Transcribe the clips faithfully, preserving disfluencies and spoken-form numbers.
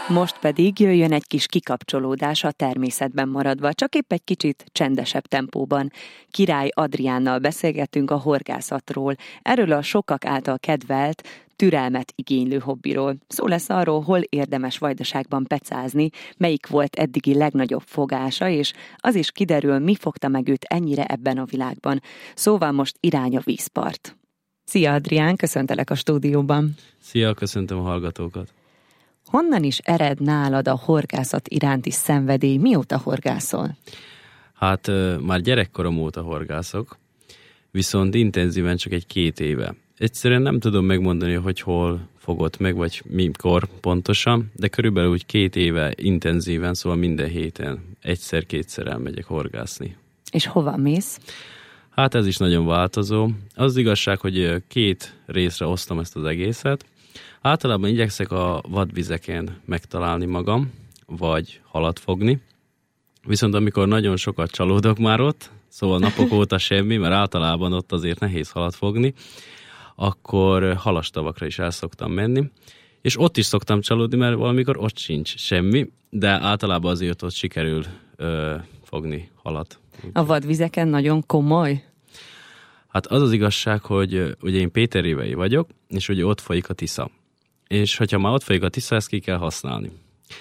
Most pedig jöjjön egy kis kikapcsolódás a természetben maradva, csak épp egy kicsit csendesebb tempóban. Király Adriánnal beszélgettünk a horgászatról, erről a sokak által kedvelt, türelmet igénylő hobbiról. Szó lesz arról, hol érdemes Vajdaságban pecázni, melyik volt eddigi legnagyobb fogása, és az is kiderül, mi fogta meg őt ennyire ebben a világban. Szóval most irány a vízpart. Szia Adrián, köszöntelek a stúdióban. Szia, köszöntöm a hallgatókat. Honnan is ered nálad a horgászat iránti szenvedély? Mióta horgászol? Hát már gyerekkorom óta horgászok, viszont intenzíven csak egy két éve. Egyszerűen nem tudom megmondani, hogy hol fogott meg, vagy mikor pontosan, de körülbelül úgy két éve intenzíven, szóval minden héten egyszer-kétszer elmegyek horgászni. És hova mész? Hát ez is nagyon változó. Az igazság, hogy két részre osztom ezt az egészet. Általában igyekszek a vadvizeken megtalálni magam, vagy halat fogni. Viszont amikor nagyon sokat csalódok már ott, szóval napok óta semmi, mert általában ott azért nehéz halat fogni, akkor halastavakra is el szoktam menni. És ott is szoktam csalódni, mert valamikor ott sincs semmi, de általában azért ott sikerül ö, fogni halat. A vadvizeken nagyon komoly? Hát az az igazság, hogy ugye én Péterrévei vagyok, és ugye ott folyik a Tisza. És hogyha már ott folyik a Tisza, ezt ki kell használni.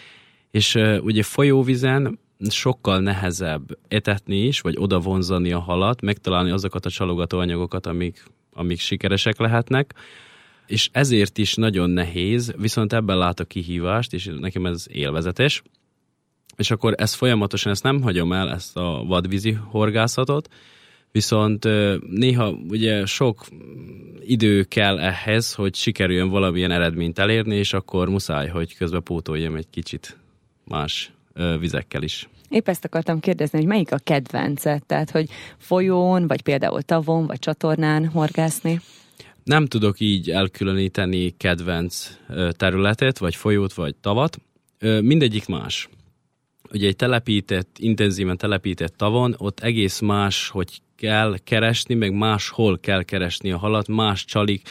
És uh, ugye folyóvizen sokkal nehezebb etetni is, vagy oda vonzani a halat, megtalálni azokat a csalogató anyagokat, amik, amik sikeresek lehetnek, és ezért is nagyon nehéz, viszont ebben látok kihívást, és nekem ez élvezetes. És akkor ezt folyamatosan, ezt nem hagyom el, ezt a vadvízi horgászatot, viszont néha ugye sok idő kell ehhez, hogy sikerüljön valamilyen eredményt elérni, és akkor muszáj, hogy közben pótoljam egy kicsit más vizekkel is. Épp ezt akartam kérdezni, hogy melyik a kedvenced? Tehát, hogy folyón, vagy például tavon, vagy csatornán horgászni? Nem tudok így elkülöníteni kedvenc területet, vagy folyót, vagy tavat. Mindegyik más. Ugye egy telepített, intenzíven telepített tavon, ott egész más, hogy kell keresni, meg máshol kell keresni a halat, más csalik,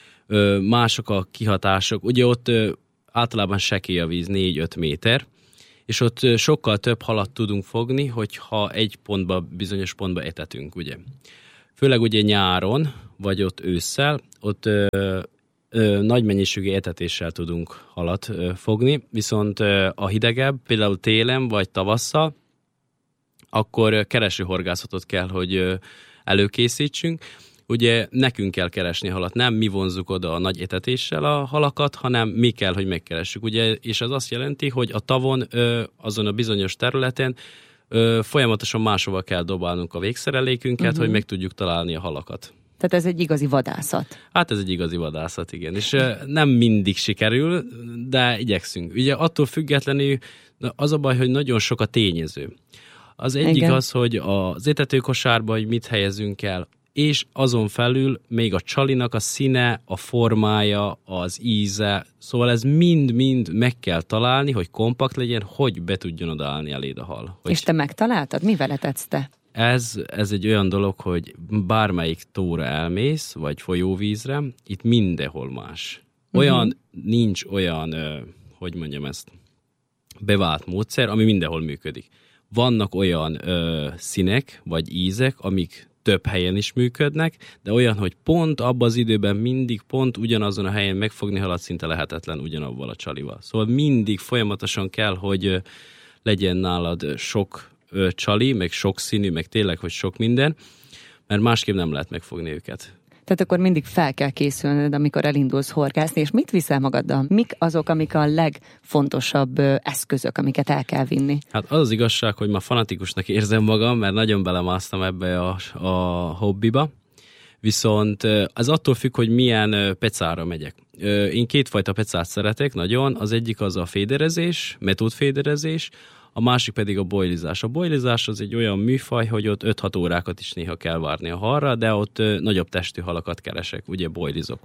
mások a kihatások. Ugye ott általában sekély a víz, négy-öt méter, és ott sokkal több halat tudunk fogni, hogyha egy pontba, bizonyos pontba etetünk, ugye. Főleg ugye nyáron, vagy ott ősszel, ott ö, ö, nagy mennyiségű etetéssel tudunk halat ö, fogni, viszont ö, a hidegebb, például télen vagy tavasszal, akkor keresőhorgászatot kell, hogy előkészítsünk. Ugye nekünk kell keresni halat, nem mi vonzuk oda a nagy etetéssel a halakat, hanem mi kell, hogy megkeressük. Ugye, és ez azt jelenti, hogy a tavon, azon a bizonyos területen folyamatosan máshova kell dobálnunk a végszerelékünket, uh-huh. hogy meg tudjuk találni a halakat. Tehát ez egy igazi vadászat. Hát ez egy igazi vadászat, igen. És nem mindig sikerül, de igyekszünk. Ugye attól függetlenül az a baj, hogy nagyon sok a tényező. Az egyik Igen. az, hogy az etetőkosárba, hogy mit helyezünk el, és azon felül még a csalinak a színe, a formája, az íze, szóval ez mind-mind meg kell találni, hogy kompakt legyen, hogy be tudjon odaállni eléd a hal. Hogy... És te megtaláltad? Mivel etetsz te? Ez, ez egy olyan dolog, hogy bármelyik tóra elmész, vagy folyóvízre, itt mindenhol más. Olyan, uh-huh. nincs olyan, hogy mondjam ezt, bevált módszer, ami mindenhol működik. Vannak olyan ö, színek, vagy ízek, amik több helyen is működnek, de olyan, hogy pont abban az időben mindig pont ugyanazon a helyen megfogni halat szinte lehetetlen ugyanabban a csalival. Szóval mindig folyamatosan kell, hogy ö, legyen nálad sok ö, csali, meg sok színű, meg tényleg, hogy sok minden, mert másképp nem lehet megfogni őket. Tehát akkor mindig fel kell készülnöd, amikor elindulsz horgászni, és mit viszel magaddal? Mik azok, amik a legfontosabb eszközök, amiket el kell vinni? Hát az az igazság, hogy ma fanatikusnak érzem magam, mert nagyon belemásztam ebbe a, a hobbiba, viszont ez attól függ, hogy milyen pecára megyek. Én kétfajta pecát szeretek nagyon, az egyik az a féderezés, metódféderezés, a másik pedig a boilizás. A boilizás az egy olyan műfaj, hogy ott öt-hat órákat is néha kell várni a halra, de ott nagyobb testű halakat keresek, ugye boilizok.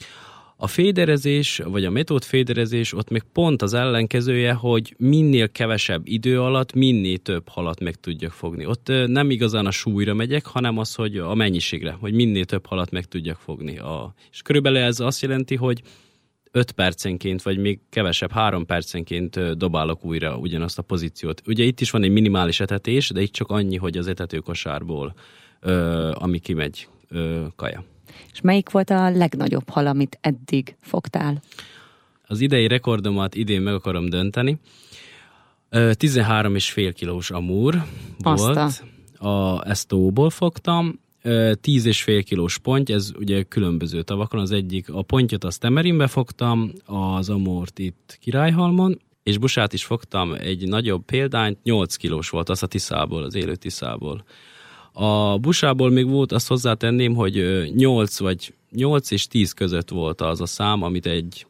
A féderezés, vagy a metódféderezés, ott még pont az ellenkezője, hogy minél kevesebb idő alatt, minél több halat meg tudjak fogni. Ott nem igazán a súlyra megyek, hanem az, hogy a mennyiségre, hogy minél több halat meg tudjak fogni. A, és körülbelül ez azt jelenti, hogy öt percenként, vagy még kevesebb, három percenként dobálok újra ugyanazt a pozíciót. Ugye itt is van egy minimális etetés, de itt csak annyi, hogy az etetőkosárból, ö, ami kimegy, ö, kaja. És melyik volt a legnagyobb hal, amit eddig fogtál? Az idei rekordomat idén meg akarom dönteni. tizenhárom és fél kilós amúr volt. A, ezt tóból fogtam. tíz és fél kilós ponty, ez ugye különböző tavakon. Az egyik, a pontyot azt Temerinbe fogtam, az amúrt itt Királyhalmon, és busát is fogtam, egy nagyobb példányt, nyolc kilós volt, az a Tiszából, az élő Tiszából. A busából még volt, azt hozzátenném, hogy nyolc vagy nyolc és tíz között volt az a szám, amit egy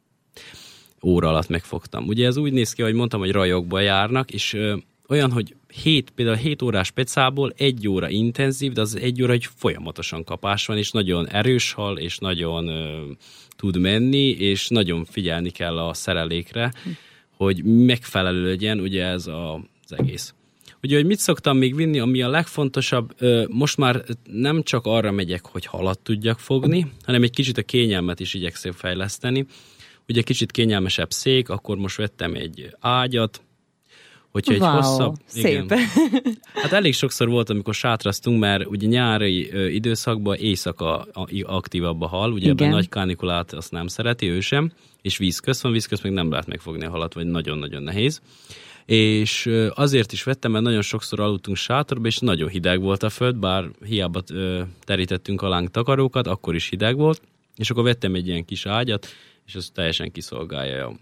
óra alatt megfogtam. Ugye ez úgy néz ki, hogy mondtam, hogy rajokba járnak, és ö, olyan, hogy hét, például hét órás pecából egy óra intenzív, de az egy óra, hogy folyamatosan kapás van, és nagyon erős hal, és nagyon ö, tud menni, és nagyon figyelni kell a szerelékre, hm. hogy megfelelő legyen ugye ez a, az egész. Ugye, hogy mit szoktam még vinni, ami a legfontosabb, most már nem csak arra megyek, hogy halat tudjak fogni, hanem egy kicsit a kényelmet is igyekszem fejleszteni. Ugye kicsit kényelmesebb szék, akkor most vettem egy ágyat, hogyha egy wow, hosszabb... szép. Igen, hát elég sokszor volt, amikor sátraztunk, mert ugye nyári időszakban éjszaka aktívabb a hal, ugye ebben nagy kánikulát azt nem szereti, ő sem, és vízköz van, vízköz még nem lehet megfogni a halat, vagy nagyon-nagyon nehéz. És azért is vettem, mert nagyon sokszor aludtunk sátorba, és nagyon hideg volt a föld, bár hiába terítettünk alánk takarókat, akkor is hideg volt, és akkor vettem egy ilyen kis ágyat, és az teljesen kiszolgálja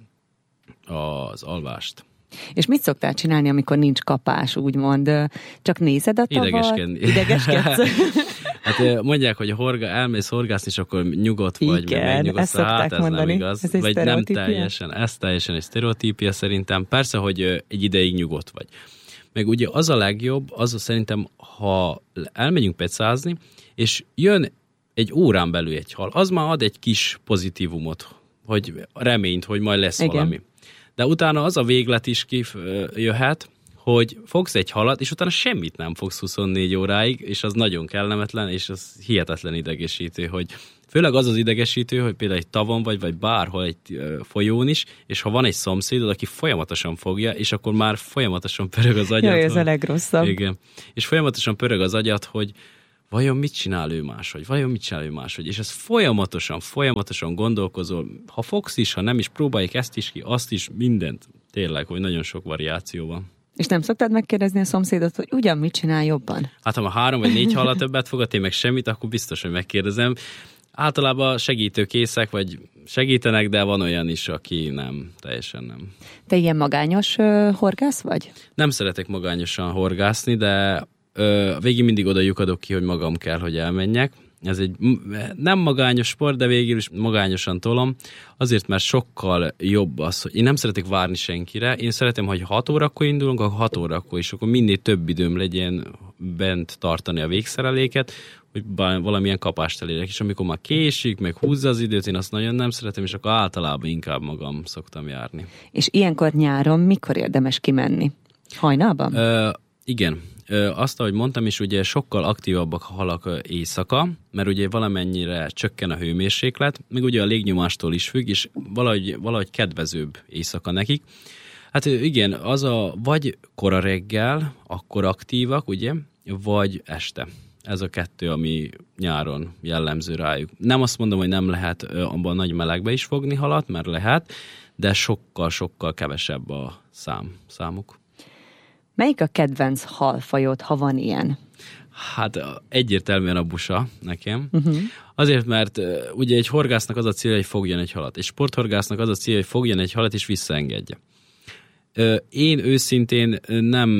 az alvást. És mit szoktál csinálni, amikor nincs kapás, úgymond? Csak nézed a tavat? Idegeskedni. Idegeskedsz? Hát mondják, hogy horga, elmész horgászni, és akkor nyugodt vagy, igen, meg megnyugodsz. Hát ez mondani. Nem igaz. Ez vagy nem teljesen. Ez teljesen egy sztereotípia szerintem. Persze, hogy egy ideig nyugodt vagy. Meg ugye az a legjobb, az a szerintem, ha elmegyünk pecázni, és jön egy órán belül egy hal, az már ad egy kis pozitívumot, hogy reményt, hogy majd lesz igen. valami. De utána az a véglet is jöhet, hogy fogsz egy halat, és utána semmit nem fogsz huszonnégy óráig, és az nagyon kellemetlen, és az hihetetlen idegesítő, hogy főleg az az idegesítő, hogy például egy tavon vagy, vagy bárhol egy folyón is, és ha van egy szomszédod, aki folyamatosan fogja, és akkor már folyamatosan pörög az agyat. Jaj, ez a legrosszabb. Igen. És folyamatosan pörög az agyat, hogy vajon mit csinál ő máshogy, vajon mit csinál ő máshogy, és ez folyamatosan, folyamatosan gondolkozol, ha fogsz is, ha nem is, próbáljuk ezt is ki, azt is, mindent, tényleg, hogy nagyon sok variáció van. És nem szoktad megkérdezni a szomszédot, hogy ugyan mit csinál jobban? Hát ha ma három vagy négy halat többet fogad, én meg semmit, akkor biztos, hogy megkérdezem. Általában segítőkészek, vagy segítenek, de van olyan is, aki nem, teljesen nem. Te ilyen magányos uh, horgász vagy? Nem szeretek magányosan horgászni, de uh, végig mindig oda lyukadok ki, hogy magam kell, hogy elmenjek. Ez egy nem magányos sport, de végül is magányosan tolom, azért, mert sokkal jobb az, hogy én nem szeretek várni senkire, én szeretem, hogy hat órakor indulunk, akkor hat órakor, és akkor minél több időm legyen bent tartani a végszereléket, hogy valamilyen kapást elérek, és amikor már késik, meg húzza az időt, én azt nagyon nem szeretem, és akkor általában inkább magam szoktam járni. És ilyenkor nyáron mikor érdemes kimenni? Hajnalban? Ö, igen. Azt, ahogy mondtam is, ugye sokkal aktívabbak a halak éjszaka, mert ugye valamennyire csökken a hőmérséklet, meg ugye a légnyomástól is függ, és valahogy, valahogy kedvezőbb éjszaka nekik. Hát igen, az a vagy kora reggel, akkor aktívak, ugye, vagy este. Ez a kettő, ami nyáron jellemző rájuk. Nem azt mondom, hogy nem lehet abban a nagy melegbe is fogni halat, mert lehet, de sokkal-sokkal kevesebb a szám, számuk. Melyik a kedvenc halfajod, ha van ilyen? Hát egyértelműen a busa nekem. Uh-huh. Azért, mert uh, ugye egy horgásznak az a célja, hogy fogjon egy halat. És sporthorgásznak az a célja, hogy fogjon egy halat és visszaengedje. Uh, én őszintén nem...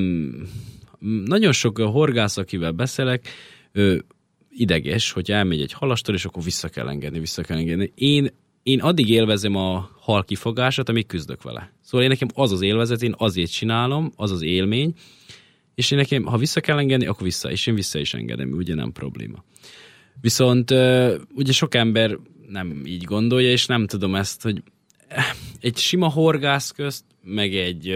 Nagyon sok horgász, akivel beszélek, uh, ideges, hogy elmegy egy halastól, és akkor vissza kell engedni, vissza kell engedni. Én Én addig élvezem a hal kifogását, amíg küzdök vele. Szóval én nekem az az élvezet, én azért csinálom, az az élmény, és én nekem, ha vissza kell engedni, akkor vissza, és én vissza is engedem, ugye nem probléma. Viszont ugye sok ember nem így gondolja, és nem tudom ezt, hogy egy sima horgász közt, meg egy,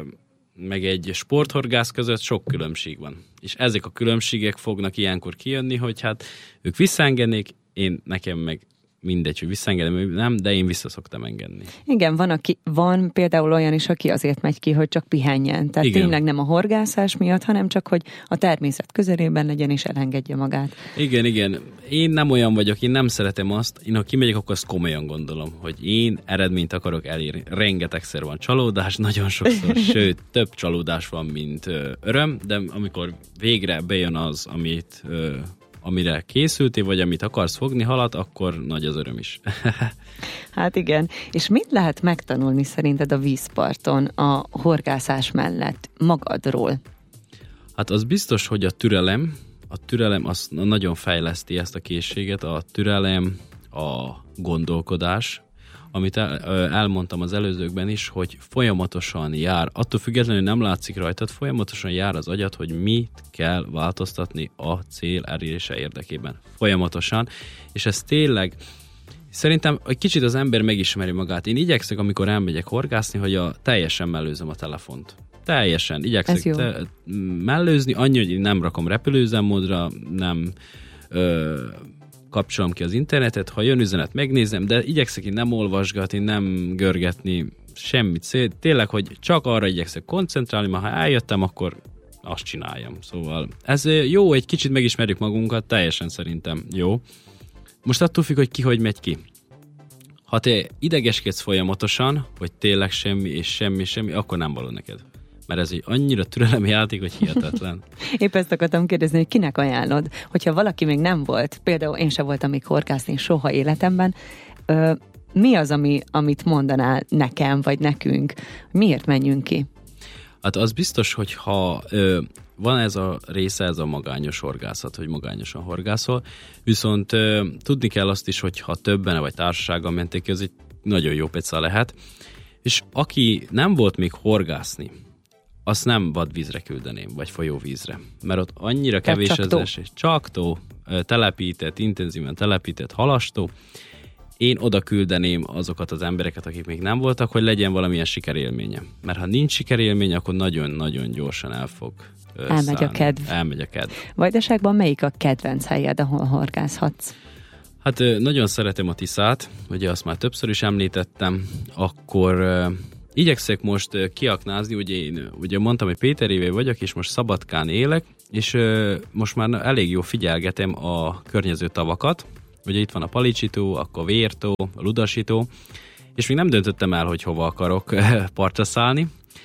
meg egy sporthorgász között sok különbség van. És ezek a különbségek fognak ilyenkor kijönni, hogy hát ők visszaengednék, én nekem meg mindegy, hogy visszaengedem, nem, de én vissza szoktam engedni. Igen, van, aki, van például olyan is, aki azért megy ki, hogy csak pihenjen. Tehát igen. Tényleg nem a horgászás miatt, hanem csak, hogy a természet közelében legyen és elengedje magát. Igen, igen. Én nem olyan vagyok, én nem szeretem azt, én ha kimegyek, akkor azt komolyan gondolom, hogy én eredményt akarok elérni. Rengetegszer van csalódás, nagyon sokszor, sőt, több csalódás van, mint ö, öröm, de amikor végre bejön az, amit... Ö, amire készültél, vagy amit akarsz fogni halat, akkor nagy az öröm is. Hát igen. És mit lehet megtanulni szerinted a vízparton a horgászás mellett magadról? Hát az biztos, hogy a türelem, a türelem az nagyon fejleszti ezt a készséget, a türelem, a gondolkodás, amit el, elmondtam az előzőkben is, hogy folyamatosan jár, attól függetlenül nem látszik rajtad, folyamatosan jár az agyad, hogy mit kell változtatni a cél elérése érdekében. Folyamatosan, és ez tényleg, szerintem egy kicsit az ember megismeri magát. Én igyekszek, amikor elmegyek horgászni, hogy a, teljesen mellőzöm a telefont. Teljesen. Igyekszek te, mellőzni, annyi, hogy én nem rakom repülőüzemmódra, nem... Ö, kapcsolom ki az internetet, ha jön üzenet, megnézem, de igyekszek én nem olvasgatni, nem görgetni, semmit. Tényleg, hogy csak arra igyekszek koncentrálni, mert ha eljöttem, akkor azt csináljam. Szóval ez jó, egy kicsit megismerjük magunkat, teljesen szerintem jó. Most attól függ, hogy ki hogy megy ki. Ha te idegeskedsz folyamatosan, hogy tényleg semmi és semmi, semmi, akkor nem való neked. Mert ez egy annyira türelemi játék, hogy hihetetlen. Épp ezt akartam kérdezni, hogy kinek ajánlod? Hogyha valaki még nem volt, például én sem voltam még horgászni soha életemben, ö, mi az, ami, amit mondanál nekem, vagy nekünk? Miért menjünk ki? Hát az biztos, hogy ha ö, van ez a része, ez a magányos horgászat, hogy magányosan horgászol, viszont ö, tudni kell azt is, hogy ha többen vagy társasággal menték ki, az egy nagyon jó peca lehet. És aki nem volt még horgászni, azt nem vadvízre küldeném, vagy folyóvízre. Mert ott annyira kevés az esés. Csak tó, telepített, intenzíven telepített halastó. Én oda küldeném azokat az embereket, akik még nem voltak, hogy legyen valamilyen sikerélménye. Mert ha nincs sikerélmény, akkor nagyon-nagyon gyorsan el fog Elmegy szállni. a kedv. Elmegy a kedv. Vajdaságban melyik a kedvenc helyed, ahol horgászhatsz? Hát nagyon szeretem a Tiszát, ugye azt már többször is említettem, akkor... Igyekszek most kiaknázni, ugye én ugye mondtam, hogy Péter évé vagyok, és most Szabadkán élek, és uh, most már elég jó figyelgetem a környező tavakat. Ugye itt van a Palicsi-tó, akkor Vértó, a Ludasi-tó, és még nem döntöttem el, hogy hova akarok partra szállni,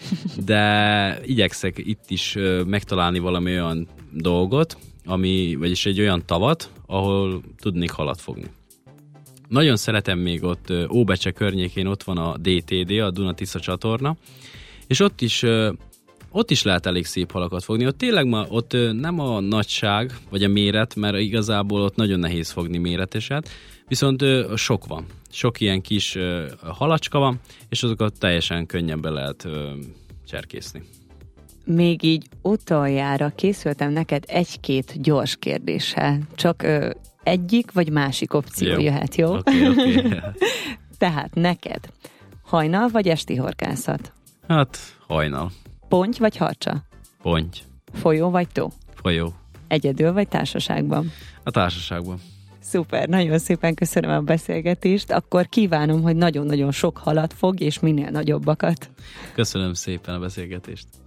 de igyekszek itt is uh, megtalálni valami olyan dolgot, ami, vagyis egy olyan tavat, ahol tudnék halat fogni. Nagyon szeretem még ott Óbecse környékén, ott van a dé té dé, a Duna-Tisza csatorna, és ott is, ott is lehet elég szép halakat fogni. Ott tényleg ma, ott nem a nagyság, vagy a méret, mert igazából ott nagyon nehéz fogni méreteset, viszont sok van. Sok ilyen kis halacska van, és azokat teljesen könnyebben lehet cserkészni. Még így utoljára készültem neked egy-két gyors kérdéssel. Csak ö, egyik vagy másik opció jó. jöhet, jó? Okay, okay. Tehát neked hajnal vagy esti horgászat? Hát hajnal. Ponty vagy harcsa? Ponty. Folyó vagy tó? Folyó. Egyedül vagy társaságban? A társaságban. Szuper, nagyon szépen köszönöm a beszélgetést. Akkor kívánom, hogy nagyon-nagyon sok halat fog, és minél nagyobbakat. Köszönöm szépen a beszélgetést.